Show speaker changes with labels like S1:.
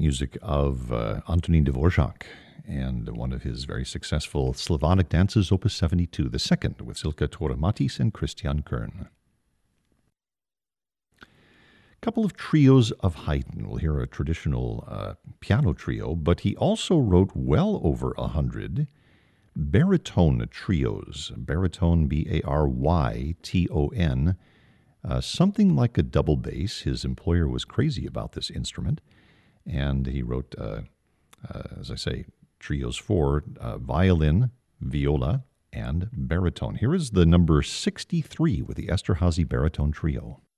S1: music of Antonin Dvorak and one of his very successful Slavonic dances, Opus 72, the second, with Silke Toramatis and Christian Kern. A couple of trios of Haydn. We'll hear a traditional piano trio, but he also wrote well over 100 baritone trios. Baryton, Bayton, something like a double bass. His employer was crazy about this instrument, and he wrote, as I say, trios for violin, viola, and baritone. Here is the number 63 with the Esterhazy Baritone Trio.